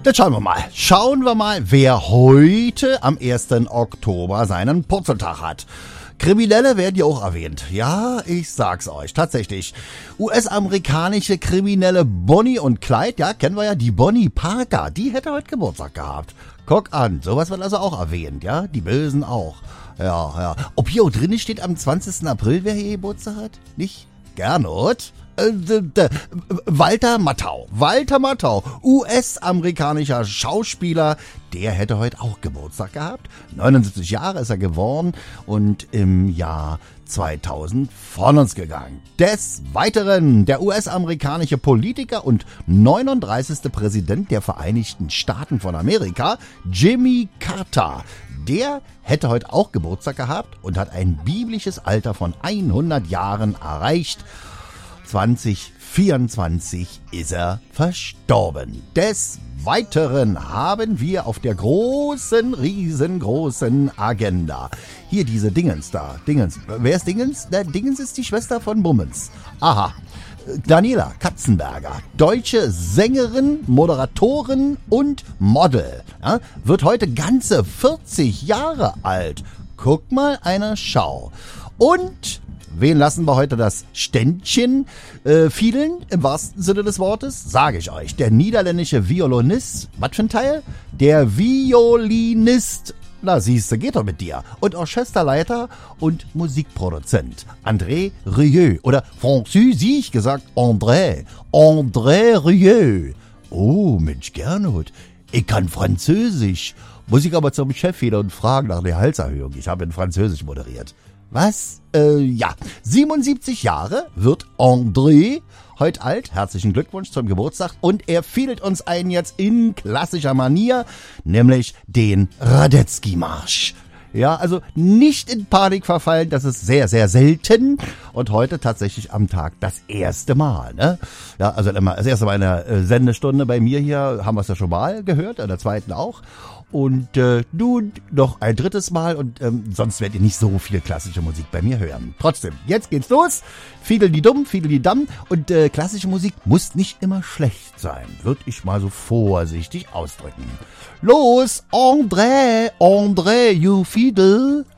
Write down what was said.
Jetzt schauen wir mal, wer heute am 1. Oktober seinen Purzeltag hat. Kriminelle werden ja auch erwähnt. Ja, ich sag's euch, tatsächlich. US-amerikanische Kriminelle Bonnie und Clyde, ja, kennen wir ja, die Bonnie Parker, die hätte heute Geburtstag gehabt. Guck an, sowas wird also auch erwähnt, ja, die Bösen auch. Ja. Ob hier auch drin steht am 20. April, wer hier Geburtstag hat? Nicht? Gernot? Walter Matthau, US-amerikanischer Schauspieler, der hätte heute auch Geburtstag gehabt. 79 Jahre ist er geworden und im Jahr 2000 von uns gegangen. Des Weiteren der US-amerikanische Politiker und 39. Präsident der Vereinigten Staaten von Amerika, Jimmy Carter. Der hätte heute auch Geburtstag gehabt und hat ein biblisches Alter von 100 Jahren erreicht. 2024 ist er verstorben. Des Weiteren haben wir auf der riesengroßen Agenda hier diese Dingens da. Wer ist Dingens? Dingens ist die Schwester von Bummens. Aha. Daniela Katzenberger, deutsche Sängerin, Moderatorin und Model, ja, wird heute ganze 40 Jahre alt. Guck mal einer Schau. Und wen lassen wir heute das Ständchen fielen, im wahrsten Sinne des Wortes? Sage ich euch. Der niederländische Violinist, was für ein Teil? Der Violinist, na siehste, geht doch mit dir. Und Orchesterleiter und Musikproduzent André Rieu. Oder französisch gesagt André Rieu. Oh, Mensch, Gernot, ich kann Französisch. Muss ich aber zum Chef wieder und fragen nach der Halserhöhung. Ich habe in Französisch moderiert. Was? Ja. 77 Jahre wird André heute alt. Herzlichen Glückwunsch zum Geburtstag. Und er fiedelt uns ein jetzt in klassischer Manier, nämlich den Radetzky-Marsch. Ja, also nicht in Panik verfallen, das ist sehr, sehr selten. Und heute tatsächlich am Tag das erste Mal, ne? Ja, also immer das erste Mal in der Sendestunde bei mir hier, haben wir es ja schon mal gehört, in der zweiten auch. Und nun noch ein drittes Mal und sonst werdet ihr nicht so viel klassische Musik bei mir hören. Trotzdem, jetzt geht's los. Fiedel-die-Dumm, Fiedel-die-Damm. Und klassische Musik muss nicht immer schlecht sein, würde ich mal so vorsichtig ausdrücken. Los, André, you Fiedel.